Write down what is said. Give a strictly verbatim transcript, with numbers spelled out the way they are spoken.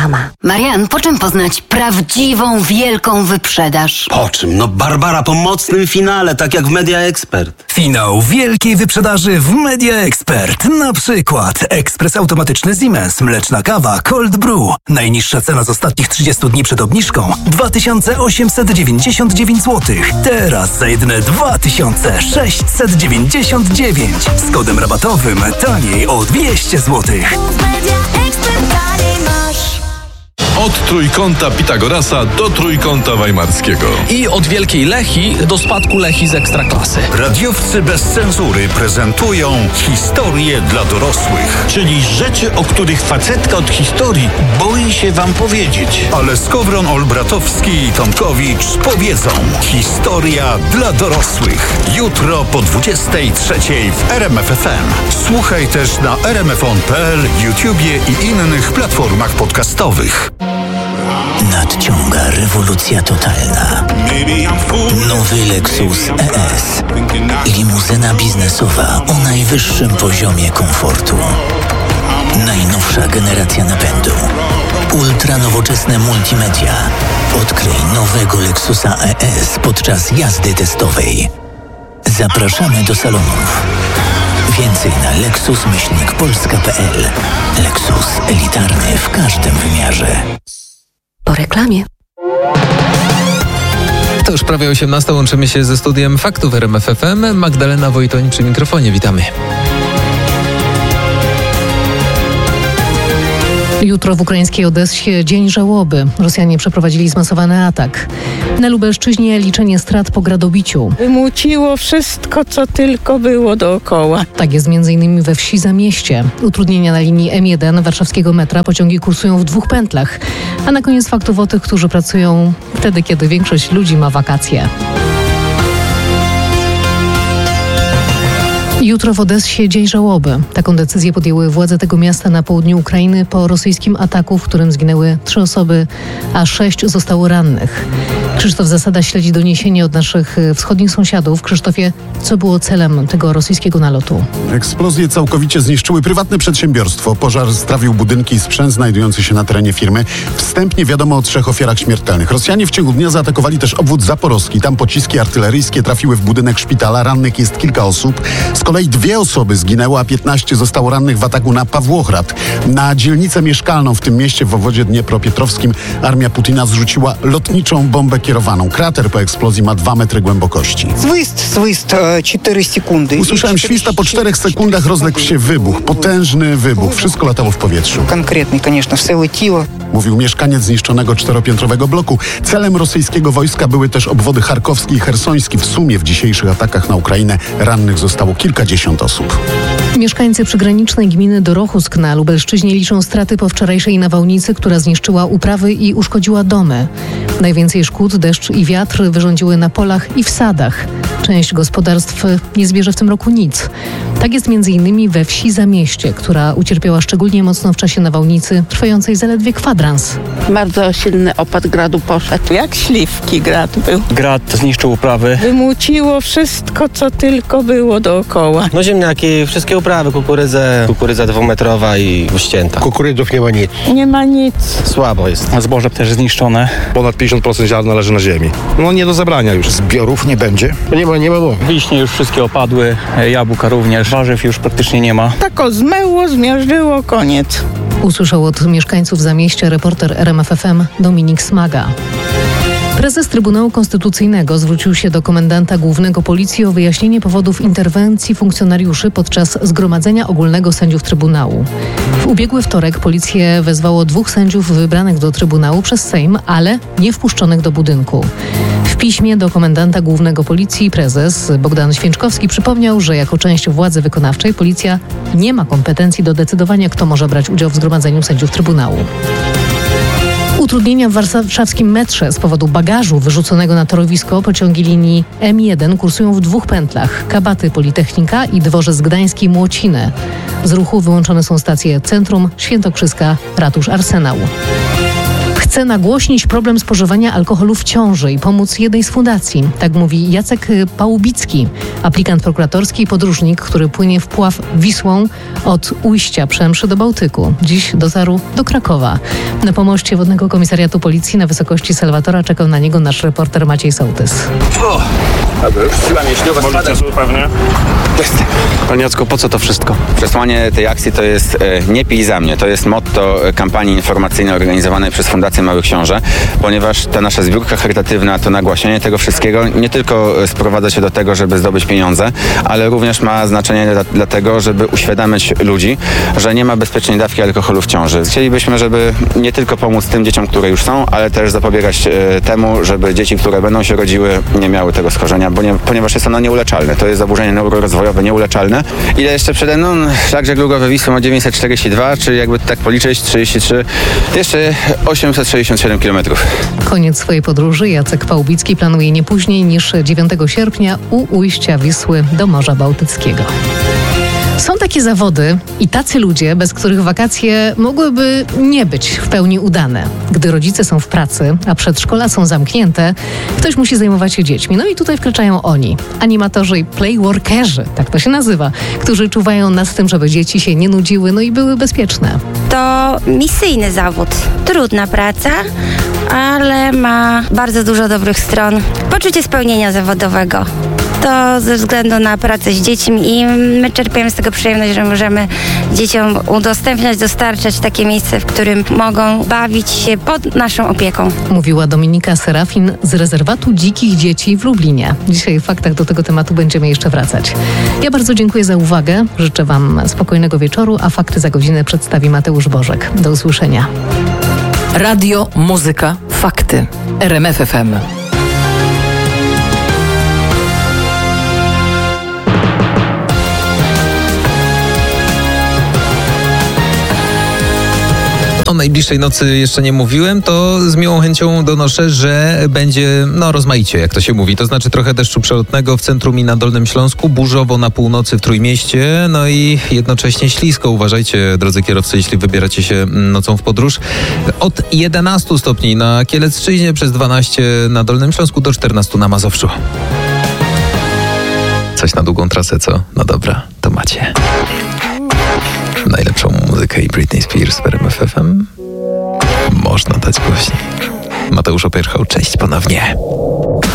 Reklama. Marian, po czym poznać prawdziwą, wielką wyprzedaż? Po czym? No Barbara, po mocnym finale, tak jak w Media Expert. Finał wielkiej wyprzedaży w Media Expert. Na przykład ekspres automatyczny Siemens, mleczna kawa Cold Brew. Najniższa cena z ostatnich trzydziestu dni przed obniżką dwa tysiące osiemset dziewięćdziesiąt dziewięć złotych. Teraz za jedyne dwa tysiące sześćset dziewięćdziesiąt dziewięć. Z kodem rabatowym taniej o dwieście złotych. Od trójkąta Pitagorasa do trójkąta weimarskiego. I od Wielkiej Lechii do spadku Lechii z Ekstraklasy. Radiowcy bez cenzury prezentują historię dla dorosłych. Czyli rzeczy, o których facetka od historii boi się wam powiedzieć. Ale Skowron, Olbratowski i Tomkowicz powiedzą. Historia dla dorosłych. Jutro po dwudziestej trzeciej w R M F F M. Słuchaj też na r m f on kropka p l, YouTubie i innych platformach podcastowych. Nadciąga rewolucja totalna. Nowy Lexus E S. Limuzyna biznesowa o najwyższym poziomie komfortu. Najnowsza generacja napędu. Ultra nowoczesne multimedia. Odkryj nowego Lexusa E S podczas jazdy testowej. Zapraszamy do salonów. Więcej na lexus myślnik polska kropka p l. Lexus elitarny w każdym wymiarze. Po reklamie. To już prawie osiemnasta. Łączymy się ze studiem Faktów w R M F F M. Magdalena Wojtoń przy mikrofonie. Witamy. Jutro w ukraińskiej Odessie dzień żałoby. Rosjanie przeprowadzili zmasowany atak. Na Lubelszczyźnie liczenie strat po gradobiciu. Wymuciło wszystko, co tylko było dookoła. Tak jest między innymi we wsi Zamieście. Utrudnienia na linii M jeden warszawskiego metra. Pociągi kursują w dwóch pętlach. A na koniec faktów o tych, którzy pracują wtedy, kiedy większość ludzi ma wakacje. Jutro w Odessie dzień żałoby. Taką decyzję podjęły władze tego miasta na południu Ukrainy po rosyjskim ataku, w którym zginęły trzy osoby, a sześć zostało rannych. Krzysztof Zasada śledzi doniesienie od naszych wschodnich sąsiadów. Krzysztofie, co było celem tego rosyjskiego nalotu? Eksplozje całkowicie zniszczyły prywatne przedsiębiorstwo. Pożar strawił budynki i sprzęt znajdujący się na terenie firmy. Wstępnie wiadomo o trzech ofiarach śmiertelnych. Rosjanie w ciągu dnia zaatakowali też obwód zaporowski. Tam pociski artyleryjskie trafiły w budynek szpitala. Rannych jest kilka osób. Z kolei dwie osoby zginęły, a piętnaście zostało rannych w ataku na Pawłochrad. Na dzielnicę mieszkalną w tym mieście w obwodzie dniepropietrowskim armia Putina zrzuciła lotniczą bombę kierowaną. Krater po eksplozji ma dwa metry głębokości. Swist, swist, cztery sekundy. Usłyszałem świst, a po czterech sekundach rozległ się wybuch. Potężny wybuch. Wszystko latało w powietrzu. Konkretny, конечно, całe ciało. Mówił mieszkaniec zniszczonego czteropiętrowego bloku. Celem rosyjskiego wojska były też obwody charkowski i chersoński. W sumie w dzisiejszych atakach na Ukrainę rannych zostało kilkadziesiąt osób. Mieszkańcy przygranicznej gminy Dorochusk na Lubelszczyźnie liczą straty po wczorajszej nawałnicy, która zniszczyła uprawy i uszkodziła domy. Najwięcej szkód deszcz i wiatr wyrządziły na polach i w sadach. Część gospodarstw nie zbierze w tym roku nic. Tak jest między innymi we wsi Zamieście, która ucierpiała szczególnie mocno w czasie nawałnicy, trwającej zaledwie kwadrans. Bardzo silny opad gradu poszedł. Jak śliwki grad był. Grad zniszczył uprawy. Wymuciło wszystko, co tylko było dookoła. No ziemniaki, wszystkie uprawy, kukurydzę, kukurydza dwumetrowa i ścięta. Kukurydzów nie ma nic. Nie ma nic. Słabo jest. A zboże też zniszczone. Ponad pięćdziesiąt procent ziarna leży na ziemi. No nie do zabrania już. Zbiorów nie będzie. Nie ma, nie ma mowy. Wiśnie już wszystkie opadły, jabłka również, warzyw już praktycznie nie ma. Tak o zmyło, zmiażdżyło, koniec. Usłyszał od mieszkańców Zamieścia reporter R M F F M Dominik Smaga. Prezes Trybunału Konstytucyjnego zwrócił się do komendanta głównego Policji o wyjaśnienie powodów interwencji funkcjonariuszy podczas Zgromadzenia Ogólnego Sędziów Trybunału. W ubiegły wtorek policję wezwało dwóch sędziów wybranych do Trybunału przez Sejm, ale nie wpuszczonych do budynku. W piśmie do komendanta głównego Policji prezes Bogdan Święczkowski przypomniał, że jako część władzy wykonawczej Policja nie ma kompetencji do decydowania, kto może brać udział w Zgromadzeniu Sędziów Trybunału. Utrudnienia w warszawskim metrze z powodu bagażu wyrzuconego na torowisko. Pociągi linii M jeden kursują w dwóch pętlach. Kabaty Politechnika i Dworzec Gdański Młociny. Z ruchu wyłączone są stacje Centrum, Świętokrzyska, Ratusz Arsenał. chce nagłośnić problem spożywania alkoholu w ciąży i pomóc jednej z fundacji. Tak mówi Jacek Pałubicki, aplikant prokuratorski i podróżnik, który płynie w Puław Wisłą od Ujścia Przemszy do Bałtyku. Dziś dotarł do Krakowa. Na pomoście Wodnego Komisariatu Policji na wysokości Salwatora czekał na niego nasz reporter Maciej Sołtys. O, siła mięśniowa spada. Pewnie. Panie Jacku, po co to wszystko? Przesłanie tej akcji to jest e, nie pij za mnie. To jest motto kampanii informacyjnej organizowanej przez Fundację Małych Książę, ponieważ ta nasza zbiórka charytatywna, to nagłaśnienie tego wszystkiego nie tylko sprowadza się do tego, żeby zdobyć pieniądze, ale również ma znaczenie dla, dlatego, żeby uświadamiać ludzi, że nie ma bezpiecznej dawki alkoholu w ciąży. Chcielibyśmy, żeby nie tylko pomóc tym dzieciom, które już są, ale też zapobiegać e, temu, żeby dzieci, które będą się rodziły, nie miały tego schorzenia, bo nie, ponieważ jest ono nieuleczalne. To jest zaburzenie neurorozwojowe nieuleczalne. Ile jeszcze przede mną? Szlak żeglugowy Wisły ma dziewięćset czterdzieści dwa, czy jakby tak policzyć, trzydzieści trzy, jeszcze osiemset sześćdziesiąt siedem kilometrów. Koniec swojej podróży Jacek Pałubicki planuje nie później niż dziewiątego sierpnia u ujścia Wisły do Morza Bałtyckiego. Są takie zawody i tacy ludzie, bez których wakacje mogłyby nie być w pełni udane. Gdy rodzice są w pracy, a przedszkola są zamknięte, ktoś musi zajmować się dziećmi. No i tutaj wkraczają oni, animatorzy i playworkerzy, tak to się nazywa, którzy czuwają nad tym, żeby dzieci się nie nudziły, no i były bezpieczne. To misyjny zawód. Trudna praca, ale ma bardzo dużo dobrych stron. Poczucie spełnienia zawodowego. To ze względu na pracę z dziećmi i my czerpiemy z tego przyjemność, że możemy dzieciom udostępniać, dostarczać takie miejsce, w którym mogą bawić się pod naszą opieką. Mówiła Dominika Serafin z rezerwatu dzikich dzieci w Lublinie. Dzisiaj w faktach do tego tematu będziemy jeszcze wracać. Ja bardzo dziękuję za uwagę. Życzę Wam spokojnego wieczoru, a fakty za godzinę przedstawi Mateusz Bożek. Do usłyszenia. Radio, muzyka, fakty. R M F F M. O najbliższej nocy jeszcze nie mówiłem, to z miłą chęcią donoszę, że będzie no rozmaicie, jak to się mówi. To znaczy trochę deszczu przelotnego w centrum i na Dolnym Śląsku, burzowo na północy w Trójmieście, no i jednocześnie ślisko. Uważajcie, drodzy kierowcy, jeśli wybieracie się nocą w podróż. Od jedenastu stopni na Kielecczyźnie, przez dwanaście na Dolnym Śląsku do czternastu na Mazowszu. Coś na długą trasę, co? No dobra, to macie. Najlepszą muzykę i Britney Spears w R M F F M można dać głośniej. Mateusz Opierchał, cześć ponownie.